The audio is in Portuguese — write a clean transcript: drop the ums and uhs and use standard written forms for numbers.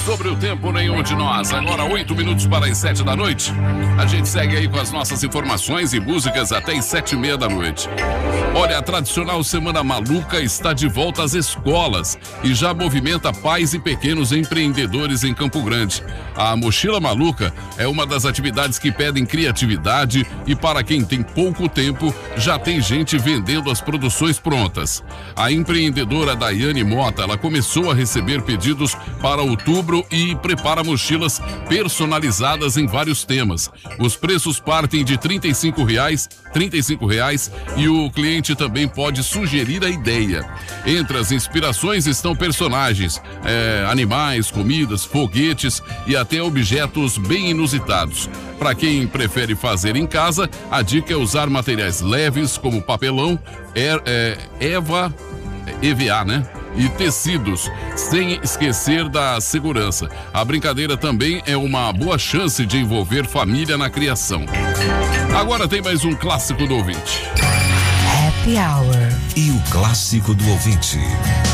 sobre o tempo, nenhum de nós. Agora 8 minutos para as 7 da noite. A gente segue aí com as nossas informações e músicas até as 7:30 da noite. Olha, a tradicional Semana Maluca está de volta às escolas e já movimenta pais e pequenos empreendedores em Campo Grande. A Mochila Maluca é uma das atividades que pedem criatividade e para quem tem pouco tempo, já tem gente vendendo as produções prontas. A empreendedora Daiane Mota, ela começou a receber pedidos para outubro e prepara mochilas personalizadas em vários temas. Os preços partem de R$35 e o cliente também pode sugerir a ideia. Entre as inspirações estão personagens, animais, comidas, foguetes e até objetos bem inusitados. Para quem prefere fazer em casa, a dica é usar materiais leves como papelão, EVA, né? E tecidos, sem esquecer da segurança. A brincadeira também é uma boa chance de envolver família na criação. Agora tem mais um clássico do ouvinte. Happy Hour. E o clássico do ouvinte.